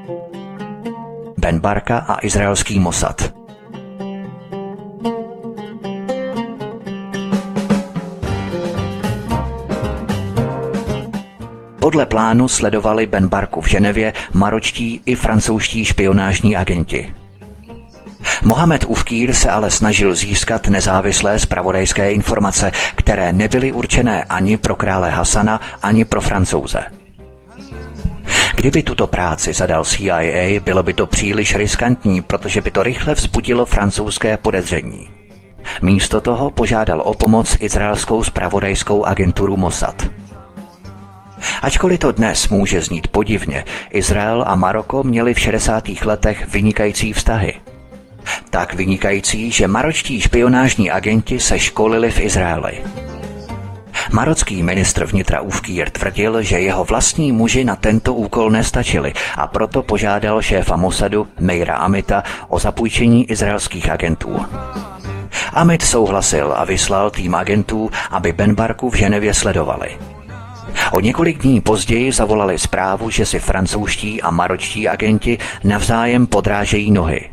Ben Barka a izraelský Mossad. Podle plánu sledovali Ben Barku v Ženevě maročtí i francouzští špionážní agenti. Mohamed Ufkír se ale snažil získat nezávislé zpravodajské informace, které nebyly určené ani pro krále Hasana, ani pro Francouze. Kdyby tuto práci zadal CIA, bylo by to příliš riskantní, protože by to rychle vzbudilo francouzské podezření. Místo toho požádal o pomoc izraelskou zpravodajskou agenturu Mossad. Ačkoliv to dnes může znít podivně, Izrael a Maroko měli v 60. letech vynikající vztahy. Tak vynikající, že maročtí špionážní agenti se školili v Izraeli. Marocký ministr vnitra Ufkír tvrdil, že jeho vlastní muži na tento úkol nestačili a proto požádal šéfa Mossadu Meira Amita o zapůjčení izraelských agentů. Amit souhlasil a vyslal tým agentů, aby Ben Barku v Ženevě sledovali. O několik dní později zavolali zprávu, že si francouzští a maročtí agenti navzájem podrážejí nohy.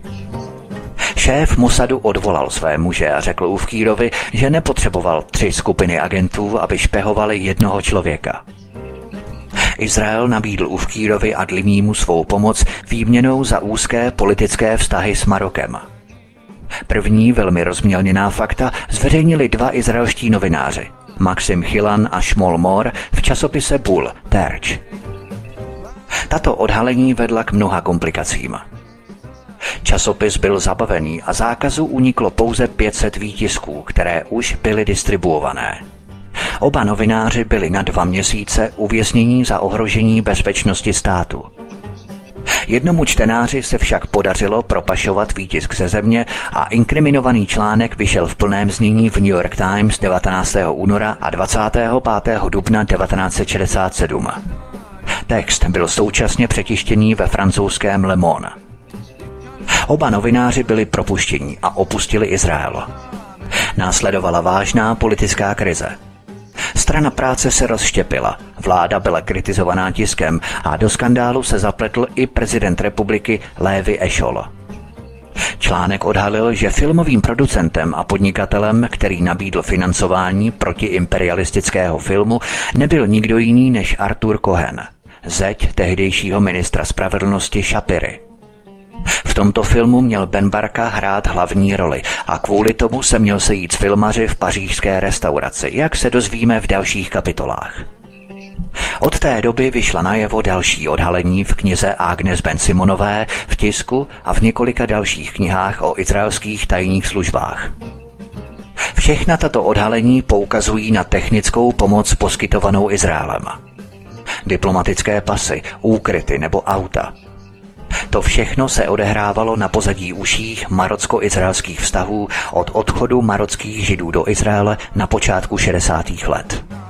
Šéf Mossadu odvolal své muže a řekl Ufkírovi, že nepotřeboval 3 skupiny agentů, aby špehovali jednoho člověka. Izrael nabídl Ufkírovi a Dlimímu svou pomoc výměnou za úzké politické vztahy s Marokem. První velmi rozmělněná fakta zveřejnili 2 izraelští novináři, Maxim Chilan a Shmuel Mor, v časopise Bull Terč. Tato odhalení vedla k mnoha komplikacím. Časopis byl zabavený a zákazu uniklo pouze 500 výtisků, které už byly distribuované. Oba novináři byli na 2 měsíce uvěznění za ohrožení bezpečnosti státu. Jednomu čtenáři se však podařilo propašovat výtisk ze země a inkriminovaný článek vyšel v plném znění v New York Times 19. února a 25. dubna 1967. Text byl současně přetištěný ve francouzském Le Monde. Oba novináři byli propuštěni a opustili Izrael. Následovala vážná politická krize. Strana práce se rozštěpila, vláda byla kritizovaná tiskem a do skandálu se zapletl i prezident republiky Levi Eshol. Článek odhalil, že filmovým producentem a podnikatelem, který nabídl financování protiimperialistického filmu, nebyl nikdo jiný než Arthur Cohen, zeť tehdejšího ministra spravedlnosti Shapiry. V tomto filmu měl Ben Barka hrát hlavní roli a kvůli tomu se měl sejít s filmaři v pařížské restauraci, jak se dozvíme v dalších kapitolách. Od té doby vyšla najevo další odhalení v knize Agnes Ben-Simonové, v tisku a v několika dalších knihách o izraelských tajných službách. Všechna tato odhalení poukazují na technickou pomoc poskytovanou Izraelem. Diplomatické pasy, úkryty nebo auta. To všechno se odehrávalo na pozadí užších marocko-izraelských vztahů od odchodu marockých Židů do Izraele na počátku 60. let.